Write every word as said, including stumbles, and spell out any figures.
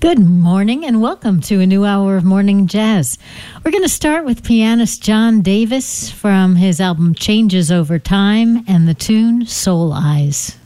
Good morning and welcome to a new hour of Morning Jazz. We're going to start with pianist John Davis from his album Changes Over Time and the tune Soul Eyes.